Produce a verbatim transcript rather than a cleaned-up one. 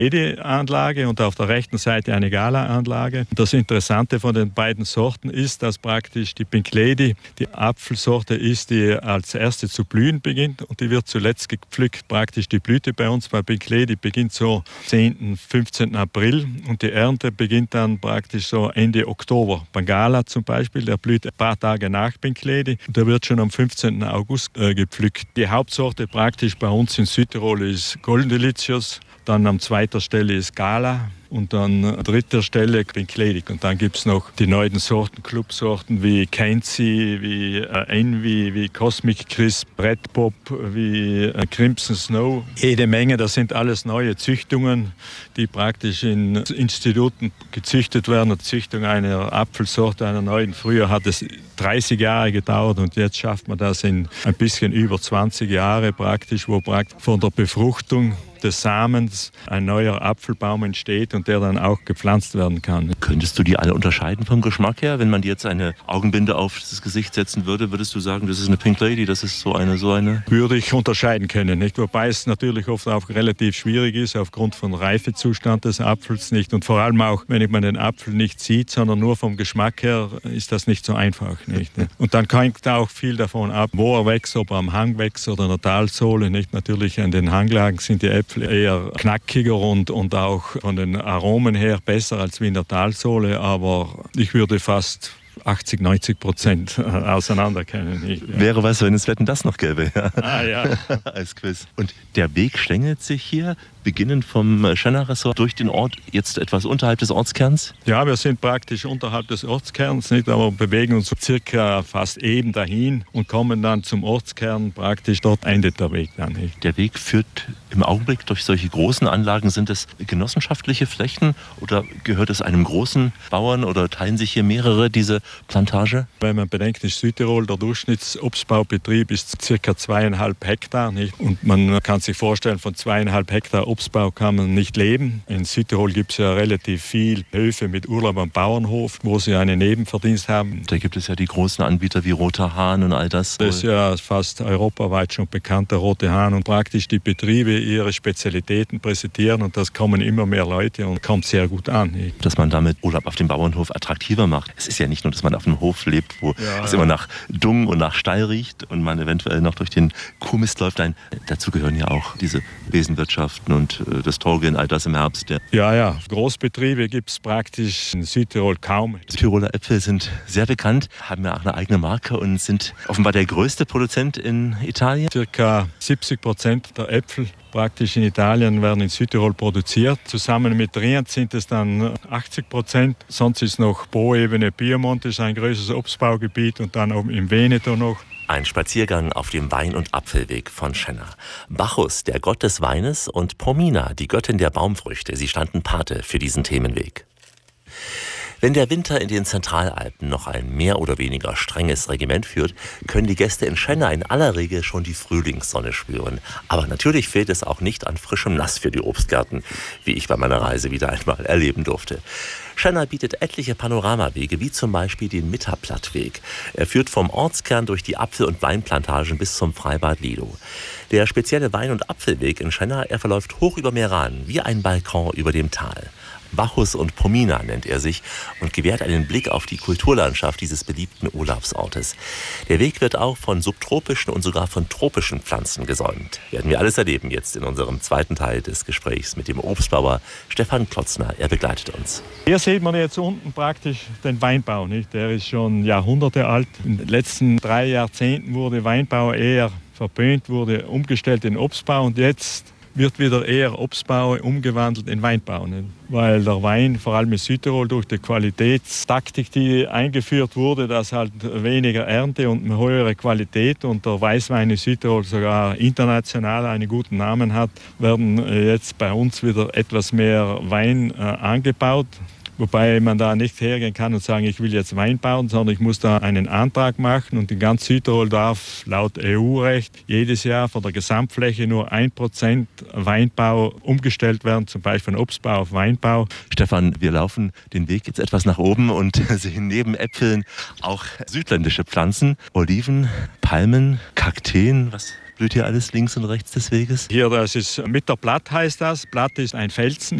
Anlage und auf der rechten Seite eine Gala-Anlage. Das Interessante von den beiden Sorten ist, dass praktisch die Pink Lady die Apfelsorte ist, die als erste zu blühen beginnt und die wird zuletzt gepflückt. Praktisch die Blüte bei uns bei Pink Lady beginnt so zehnten, fünfzehnten April und die Ernte beginnt dann praktisch so Ende Oktober. Bengala zum Beispiel, der blüht ein paar Tage nach Pink Lady und der wird schon am fünfzehnten August äh, gepflückt. Die Hauptsorte praktisch bei uns in Südtirol ist Golden Delicious. Dann an zweiter Stelle ist Gala und dann an dritter Stelle Pink Lady. Und dann gibt es noch die neuen Sorten, Clubsorten wie Kenzie, wie äh, Envy, wie Cosmic Crisp, Red Pop, wie äh, Crimson Snow. Jede Menge, das sind alles neue Züchtungen, die praktisch in Instituten gezüchtet werden. Die Züchtung einer Apfelsorte, einer neuen. Früher hat es dreißig Jahre gedauert und jetzt schafft man das in ein bisschen über zwanzig Jahre praktisch, wo praktisch von der Befruchtung des Samens ein neuer Apfelbaum entsteht und der dann auch gepflanzt werden kann. Könntest du die alle unterscheiden vom Geschmack her? Wenn man dir jetzt eine Augenbinde auf das Gesicht setzen würde, würdest du sagen, das ist eine Pink Lady, das ist so eine, so eine? Würde ich unterscheiden können, nicht? Wobei es natürlich oft auch relativ schwierig ist, aufgrund von Reifezustand des Apfels nicht. Und vor allem auch, wenn man den Apfel nicht sieht, sondern nur vom Geschmack her, ist das nicht so einfach, nicht? Und dann hängt auch viel davon ab, wo er wächst, ob er am Hang wächst oder in der Talsohle, nicht? Natürlich an den Hanglagen sind die Äpfel eher knackiger und, und auch von den Aromen her besser als wie in der Talsohle, aber ich würde fast achtzig, neunzig Prozent auseinander kennen. Ich, ja. Wäre was, wenn es Wetten das noch gäbe. Ja. Ah ja. Als Quiz. Und der Weg schlängelt sich hier, beginnend vom Schenna-Ressort durch den Ort, jetzt etwas unterhalb des Ortskerns? Ja, wir sind praktisch unterhalb des Ortskerns, nicht, aber bewegen uns circa fast eben dahin und kommen dann zum Ortskern, praktisch dort endet der Weg dann. Nicht. Der Weg führt im Augenblick durch solche großen Anlagen. Sind es genossenschaftliche Flächen oder gehört es einem großen Bauern oder teilen sich hier mehrere diese Plantage? Wenn man bedenkt, in Südtirol der Durchschnittsobstbaubetrieb ist circa zweieinhalb Hektar. Nicht? Und man kann sich vorstellen, von zweieinhalb Hektar Obstbau kann man nicht leben. In Südtirol gibt es ja relativ viel Höfe mit Urlaub am Bauernhof, wo sie einen Nebenverdienst haben. Da gibt es ja die großen Anbieter wie Roter Hahn und all das. Das ist ja fast europaweit schon bekannt, der Rote Hahn. Und praktisch die Betriebe ihre Spezialitäten präsentieren und das kommen immer mehr Leute und kommt sehr gut an. Nicht? Dass man damit Urlaub auf dem Bauernhof attraktiver macht. Es ist ja nicht nur, dass man auf einem Hof lebt, wo ja, es ja. immer nach Dung und nach Stall riecht und man eventuell noch durch den Kuhmist läuft. Nein, dazu gehören ja auch diese Besenwirtschaften und äh, das Torgeln, all das im Herbst. Ja, ja, ja. Großbetriebe gibt es praktisch in Südtirol kaum. Die Tiroler Äpfel sind sehr bekannt, haben ja auch eine eigene Marke und sind offenbar der größte Produzent in Italien. Circa siebzig Prozent der Äpfel praktisch in Italien werden in Südtirol produziert. Zusammen mit Trient sind es dann achtzig Prozent. Sonst ist noch Po-Ebene Piemont, ist ein größeres Obstbaugebiet und dann auch im Veneto noch. Ein Spaziergang auf dem Wein- und Apfelweg von Schenna. Bacchus, der Gott des Weines, und Pomina, die Göttin der Baumfrüchte, sie standen Pate für diesen Themenweg. Wenn der Winter in den Zentralalpen noch ein mehr oder weniger strenges Regiment führt, können die Gäste in Schenna in aller Regel schon die Frühlingssonne spüren. Aber natürlich fehlt es auch nicht an frischem Nass für die Obstgärten, wie ich bei meiner Reise wieder einmal erleben durfte. Schenna bietet etliche Panoramawege, wie zum Beispiel den Mitterplattweg. Er führt vom Ortskern durch die Apfel- und Weinplantagen bis zum Freibad Lido. Der spezielle Wein- und Apfelweg in Schenna, er verläuft hoch über Meran, wie ein Balkon über dem Tal. Bacchus und Pomina nennt er sich und gewährt einen Blick auf die Kulturlandschaft dieses beliebten Urlaubsortes. Der Weg wird auch von subtropischen und sogar von tropischen Pflanzen gesäumt. Werden wir alles erleben jetzt in unserem zweiten Teil des Gesprächs mit dem Obstbauer Stefan Klotzner. Er begleitet uns. Hier sieht man jetzt unten praktisch den Weinbau. Nicht? Der ist schon Jahrhunderte alt. In den letzten drei Jahrzehnten wurde Weinbau eher verpönt, wurde umgestellt in Obstbau und jetzt wird wieder eher Obstbau umgewandelt in Weinbau. Nicht? Weil der Wein, vor allem in Südtirol, durch die Qualitätstaktik, die eingeführt wurde, dass halt weniger Ernte und eine höhere Qualität und der Weißwein in Südtirol sogar international einen guten Namen hat, werden jetzt bei uns wieder etwas mehr Wein äh, angebaut. Wobei man da nicht hergehen kann und sagen, ich will jetzt Wein bauen, sondern ich muss da einen Antrag machen und in ganz Südtirol darf laut E U-Recht jedes Jahr von der Gesamtfläche nur ein Prozent Weinbau umgestellt werden, zum Beispiel von Obstbau auf Weinbau. Stefan, wir laufen den Weg jetzt etwas nach oben und sehen neben Äpfeln auch südländische Pflanzen, Oliven, Palmen, Kakteen. Was blüht hier alles links und rechts des Weges? Hier, das ist Mitterplatt heißt das. Platt ist ein Felsen